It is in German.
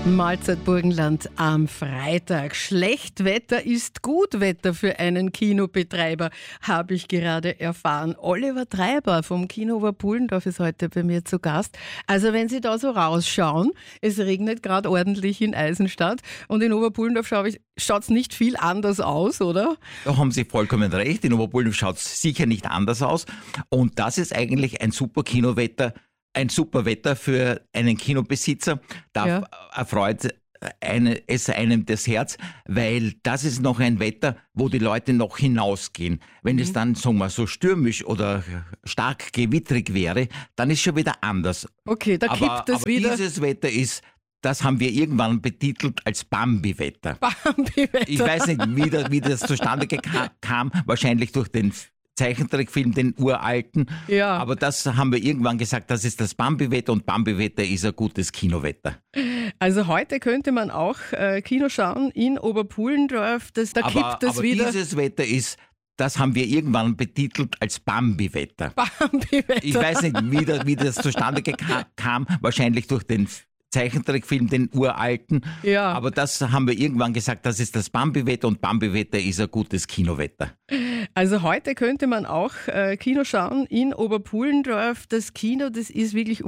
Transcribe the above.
Mahlzeit Burgenland am Freitag. Schlechtwetter ist Gutwetter für einen Kinobetreiber, habe ich gerade erfahren. Oliver Treiber vom Kino Oberpullendorf ist heute bei mir zu Gast. Also wenn Sie da so rausschauen, es regnet gerade ordentlich in Eisenstadt und in Oberpullendorf schaut es nicht viel anders aus, oder? Da haben Sie vollkommen recht. In Oberpullendorf schaut es sicher nicht anders aus. Und das ist eigentlich ein super Kinowetter. Ein super Wetter für einen Kinobesitzer, da erfreut es einem das Herz, weil das ist noch ein Wetter, wo die Leute noch hinausgehen. Wenn es dann, sagen wir, so stürmisch oder stark gewittrig wäre, dann ist schon wieder anders. Okay, da kippt es wieder. Aber dieses Wetter das haben wir irgendwann betitelt als Bambi-Wetter. Bambi-Wetter. Ich weiß nicht, wie das zustande kam, wahrscheinlich durch den Zeichentrickfilm, den uralten. Ja. Aber das haben wir irgendwann gesagt, das ist das Bambi-Wetter und Bambi-Wetter ist ein gutes Kinowetter. Also heute könnte man auch Kino schauen in Oberpullendorf, kippt es wieder. Aber dieses Wetter das haben wir irgendwann betitelt als Bambi-Wetter. Bambi-Wetter. Ich weiß nicht, wie das zustande kam, wahrscheinlich durch den Zeichentrickfilm, den uralten. Ja. Aber das haben wir irgendwann gesagt, das ist das Bambi-Wetter und Bambi-Wetter ist ein gutes Kinowetter. Also heute könnte man auch Kino schauen in Oberpullendorf. Das Kino, das ist wirklich